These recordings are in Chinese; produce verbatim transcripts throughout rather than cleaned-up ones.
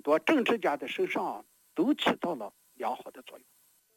多政治家的身上都起到了良好的作用。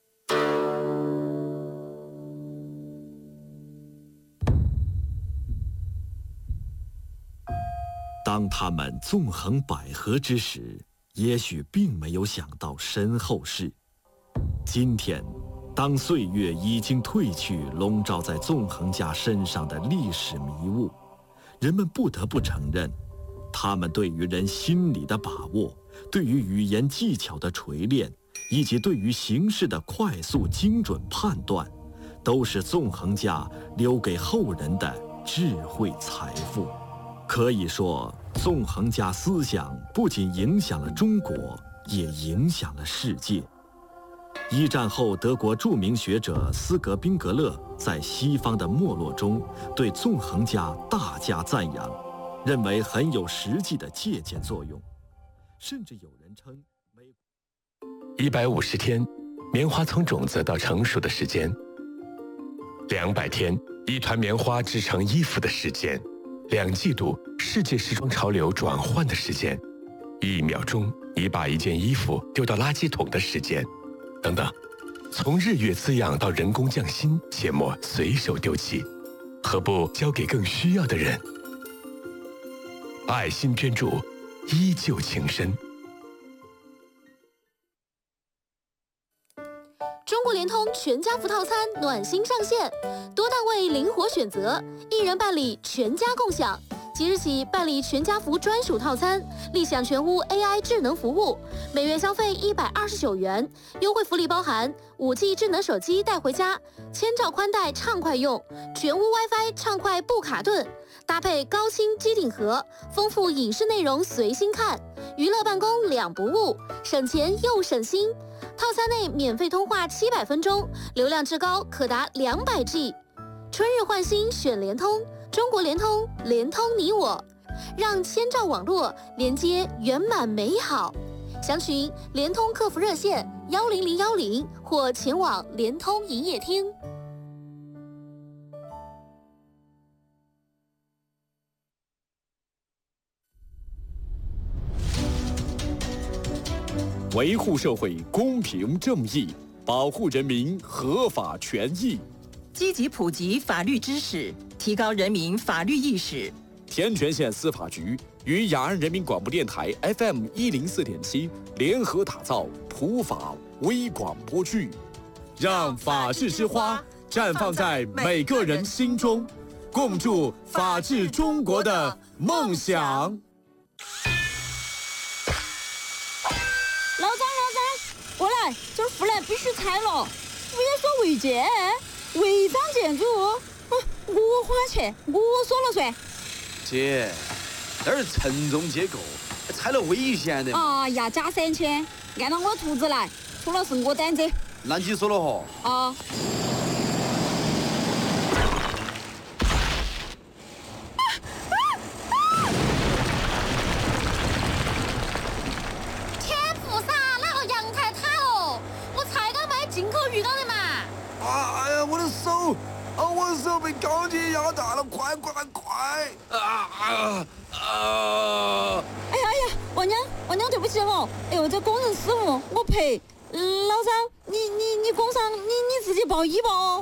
当他们纵横捭阖之时，也许并没有想到身后事。今天，当岁月已经褪去笼罩在纵横家身上的历史迷雾，人们不得不承认，他们对于人心理的把握，对于语言技巧的锤炼，以及对于形势的快速精准判断，都是纵横家留给后人的智慧财富。可以说，纵横家思想不仅影响了中国，也影响了世界。一战后，德国著名学者斯格宾格勒在《西方的没落》中对纵横家大加赞扬，认为很有实际的借鉴作用。甚至有人称美一百五十天，棉花从种子到成熟的时间；两百天，一团棉花织成衣服的时间；两季度，世界时装潮流转换的时间；一秒钟，你把一件衣服丢到垃圾桶的时间。等等，从日月滋养到人工匠心，切莫随手丢弃，何不交给更需要的人？爱心捐助，依旧情深。 中国联通全家福套餐暖心上线，多单位灵活选择，一人办理全家共享。即日起办理全家福专属套餐，立享全屋 A I 智能服务，每月消费一百二十九元，优惠福利包含五 G 智能手机带回家，千兆宽带畅快用，全屋 WiFi 畅快不卡顿，搭配高清机顶盒，丰富影视内容随心看，娱乐办公两不误，省钱又省心。套餐内免费通话七百分钟，流量至高可达两百 G。春日换新选联通，中国联通，联通你我，让千兆网络连接圆满美好。详询联通客服热线幺零零幺零或前往联通营业厅。 维护社会公平正义，保护人民合法权益， 积极普及法律知识，提高人民法律意识。 天全县司法局与雅安人民广播电台 F M 一零四点七联合打造普法微广播剧，让法治之花绽放在每个人心中，共筑法治中国的梦想。 老张，老张，过来，这儿护栏必须拆了，不要说违建，违章建筑，啊，我花钱，我说了算。 姐，这儿承重结构，拆了危险的。 哎呀，加三千，按照我图纸来，出了是我担责。 那你说了哈？ 啊。 被高铁压大了，快快快！啊啊啊！ 哎呀哎呀，王娘，王娘，对不起哦。哎呦，这工人失误，我赔。嗯，老张，你你你工伤，你你自己报医吧哦。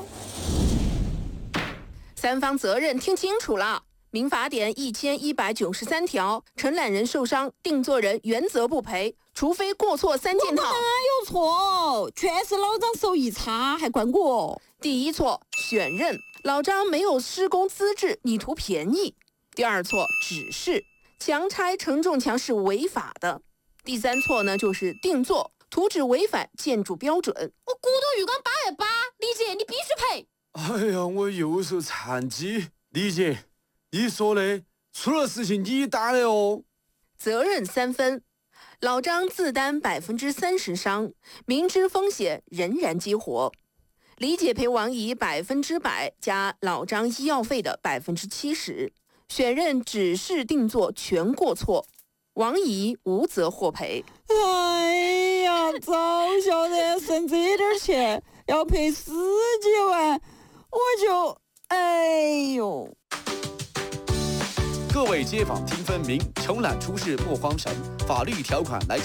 三方责任听清楚了。民法典一千一百九十三条，承揽人受伤，定作人原则不赔，除非过错三件套。 我哪有错？全是老张手艺差，还怪我。 第一错，选任。老张没有施工资质，你图便宜。第二错，指示，强拆承重墙是违法的。第三错呢，就是定做，图纸违反建筑标准。 我孤独浴缸八万八，李姐你必须赔。 哎呀，我右手残疾，李姐，你说的，出了事情你担的哦。 责任三分，老张自担百分之三十伤，明知风险仍然激活。李姐赔王姨百分之百加老张医药费的百分之七十，选任指示定做全过错，王姨无责获赔。 哎呀，早晓得省这点钱要赔十几万，我就哎呦。 各位街坊听分明，承揽出事莫慌神，法律条款来